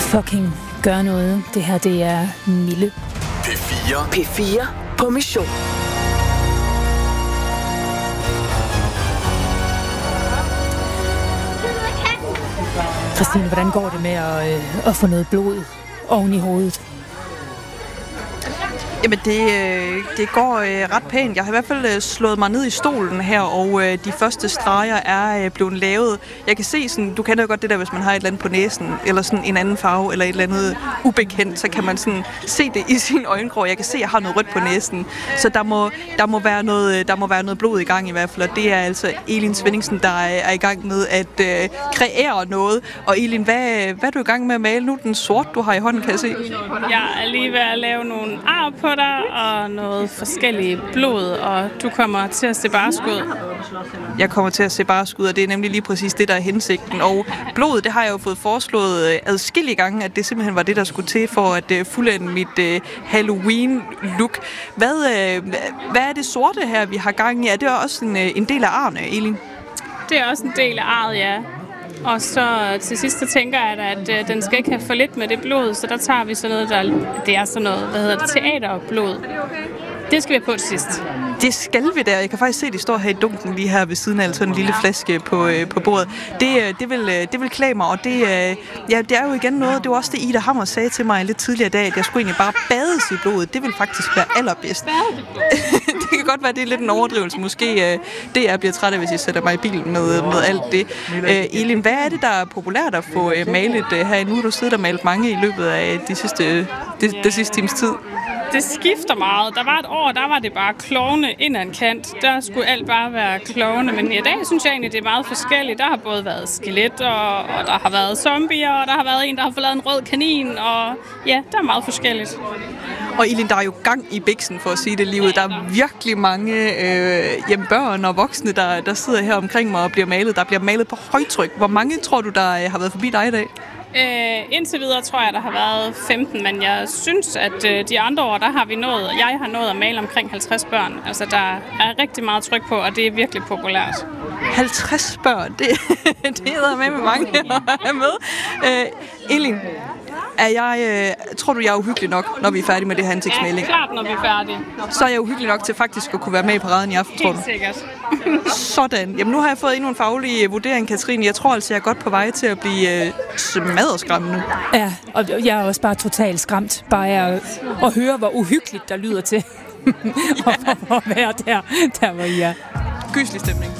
fucking gør noget. Det her, det er Mille. P4 på mission. Christine, hvordan går det med at få noget blod oven i hovedet? Jamen, det går ret pænt. Jeg har i hvert fald slået mig ned i stolen her, og de første streger er blevet lavet. Jeg kan se sådan, du kender jo godt det der, hvis man har et eller andet på næsen, eller sådan en anden farve, eller et eller andet ubekendt, så kan man sådan se det i sin øjenkrog. Jeg kan se, at jeg har noget rødt på næsen, så der må være noget blod i gang i hvert fald, og det er altså Elin Svenningsen, der er i gang med at kreere noget. Og Elin, hvad er du i gang med at male nu? Den sort, du har i hånden, kan jeg se. Jeg er lige ved at lave nogle ar på dig og noget forskellige blod, og du kommer til at se barsk ud. Jeg kommer til at se barsk ud, og det er nemlig lige præcis det, der er hensigten. Og blodet, det har jeg jo fået foreslået adskillige gange, at det simpelthen var det, der skulle til for at fuldende mit Halloween-look. Hvad er det sorte her, vi har gang i? Er det også en del af arne, Elin? Det er også en del af arret, ja. Og så til sidst så tænker jeg da, at den skal ikke have for lidt med det blod, så der tager vi sådan noget, det er sådan noget, teaterblod. Det skal vi have på til sidst. Det skal vi der. Jeg kan faktisk se, at de står her i dunken lige her ved siden af sådan en lille flaske på bordet. Det vil klæde mig, og det er jo igen noget. Det var også det, Ida Hammer sagde til mig lidt tidligere i dag, at jeg skulle egentlig bare bades i blodet. Det vil faktisk være allerbedst. Det kan godt være, det er lidt en overdrivelse. Måske det bliver træt af, hvis jeg sætter mig i bilen med alt det. Elin, hvad er det, der er populært at få malet her? Nu har du siddet og malet mange i løbet af det sidste times tid. Det skifter meget. Der var et år, der var det bare klovne ind ad en kant. Der skulle alt bare være klovne. Men i dag synes jeg egentlig, det er meget forskelligt. Der har både været skelet, og der har været zombier, og der har været en, der har fået lavet en rød kanin. Og ja, der er meget forskelligt. Og Elin, der er jo gang i biksen, for at sige det livet. Der er virkelig mange børn og voksne, der sidder her omkring mig og bliver malet. Der bliver malet på højtryk. Hvor mange tror du, der har været forbi dig i dag? Indtil videre tror jeg, der har været 15, men jeg synes, at de andre år, jeg har nået at male omkring 50 børn. Altså, der er rigtig meget tryk på, og det er virkelig populært. 50 børn, det hedder med mange at have med. Elin, tror du, jeg er uhyggelig nok, når vi er færdige med det her ansigtsmaling? Ja, klart, når vi er færdige. Så er jeg uhyggelig nok til faktisk at kunne være med i paraden i aften, tror du? Helt sikkert. Sådan. Jamen, nu har jeg fået endnu en faglig vurdering, Katrine. Jeg tror altså, jeg er godt på vej til at blive smadderskræmmende. Ja, og jeg er også bare totalt skræmt. Bare at høre, hvor uhyggeligt der lyder til. Og være der hvor I er. Gyselig stemning.